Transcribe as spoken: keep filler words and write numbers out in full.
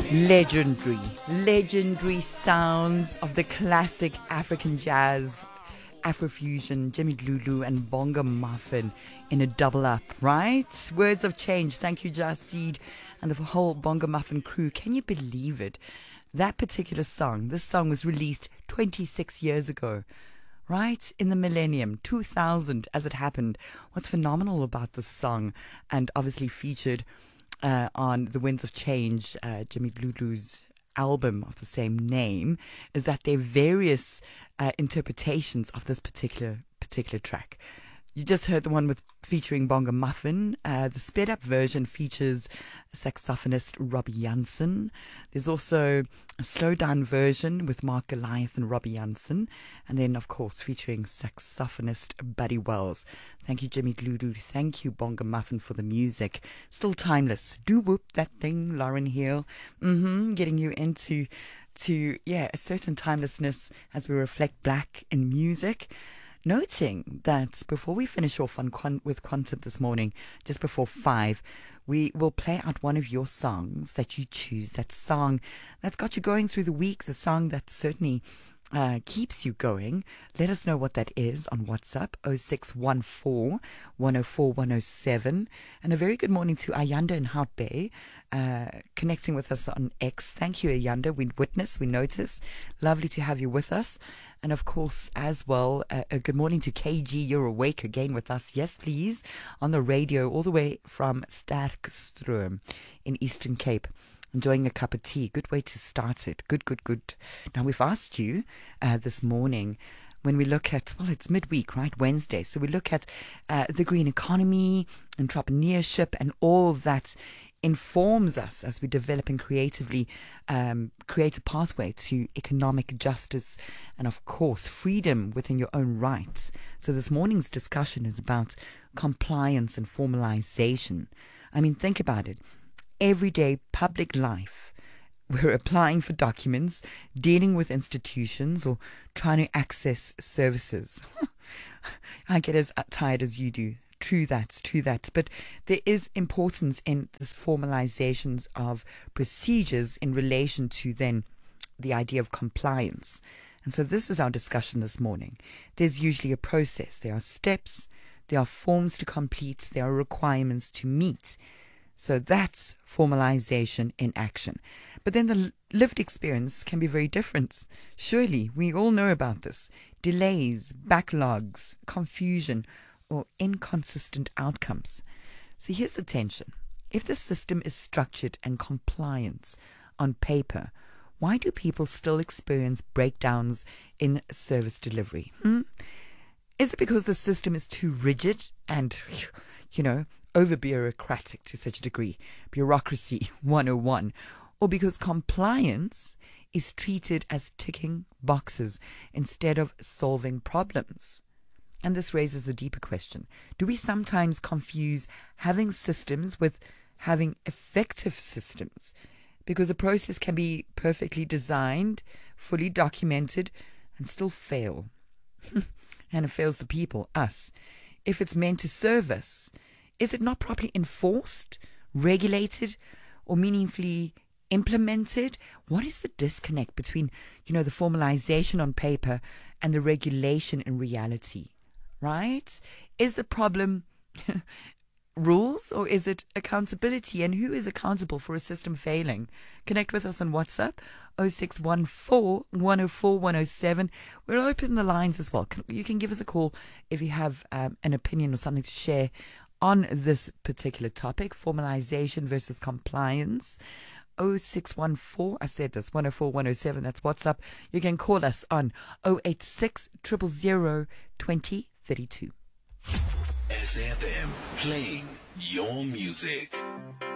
Legendary, legendary sounds of the classic African jazz, Afrofusion, Jimmy Lulu and Bonga Muffin in a double up, right? Words of Change. Thank you, Jazz Seed and the whole Bonga Muffin crew. Can you believe it? That particular song, this song was released twenty-six years ago, right? In the millennium, two thousand, as it happened. What's phenomenal about this song, and obviously featured Uh, on the Winds of Change, uh, Jimmy Lulu's album of the same name, is that there are various uh, interpretations of this particular particular track. You just heard the one with featuring Bonga Muffin. Uh, the sped up version features saxophonist Robbie Jansen. There's also a slow down version with Mark Goliath and Robbie Jansen. And then, of course, featuring saxophonist Buddy Wells. Thank you, Jimmy Lulu. Thank you, Bonga Muffin, for the music. Still timeless. Do whoop that thing, Lauren Hill. Mm-hmm. Getting you into, to, yeah, a certain timelessness as we reflect black in music. Noting that before we finish off on Quant- with Quantum this morning, just before five, we will play out one of your songs that you choose, that song that's got you going through the week, the song that certainly uh, keeps you going. Let us know what that is on WhatsApp, oh six one four, one oh four, one oh seven. And a very good morning to Ayanda in Hout Bay, uh, connecting with us on X. Thank you, Ayanda. We witness, we notice. Lovely to have you with us. And of course, as well, uh, a good morning to K G. You're awake again with us. Yes, please. On the radio, all the way from Sterkstroom in Eastern Cape. Enjoying a cup of tea. Good way to start it. Good, good, good. Now, we've asked you uh, this morning, when we look at, well, it's midweek, right? Wednesday. So we look at uh, the green economy, entrepreneurship, and all that informs us as we're developing creatively, um, create a pathway to economic justice and, of course, freedom within your own rights. So this morning's discussion is about compliance and formalization. I mean, think about it. Everyday public life, we're applying for documents, dealing with institutions, or trying to access services. I get as tired as you do. True that, true that. But there is importance in this formalizations of procedures in relation to then the idea of compliance. And so this is our discussion this morning. There's usually a process. There are steps, there are forms to complete, there are requirements to meet. So that's formalization in action. But then the lived experience can be very different. Surely, we all know about this. Delays, backlogs, confusion, or inconsistent outcomes. So here's the tension. If the system is structured and compliant on paper, why do people still experience breakdowns in service delivery? Hmm? Is it because the system is too rigid and, you know, over-bureaucratic to such a degree? Bureaucracy one oh one. Or because compliance is treated as ticking boxes instead of solving problems? And this raises a deeper question. Do we sometimes confuse having systems with having effective systems? Because a process can be perfectly designed, fully documented, and still fail. And it fails the people, us. If it's meant to serve us, is it not properly enforced, regulated, or meaningfully implemented? What is the disconnect between, you know, the formalization on paper and the regulation in reality? Right? Is the problem rules, or is it accountability? And who is accountable for a system failing? Connect with us on WhatsApp, oh six one four, one oh four, one oh seven. We'll open the lines as well. You can give us a call if you have um, an opinion or something to share on this particular topic, formalization versus compliance. oh six one four, I said this, one oh four, one oh seven, that's WhatsApp. You can call us on oh eight six, zero zero zero, twenty thirty-two. S F M, playing your music.